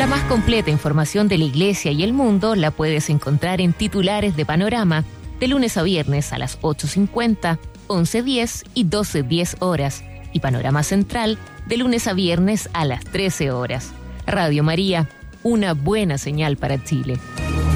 La más completa información de la Iglesia y el mundo la puedes encontrar en Titulares de Panorama, de lunes a viernes a las 8:50, 11:10 y 12:10 horas, y Panorama Central, de lunes a viernes a las 13 horas. Radio María, una buena señal para Chile.